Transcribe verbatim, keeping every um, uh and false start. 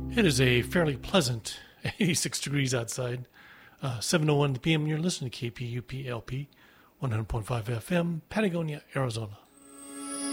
It is a fairly pleasant eighty-six degrees outside. Uh, seven oh one p m. You're listening to K P U P L P one hundred point five F M, Patagonia, Arizona.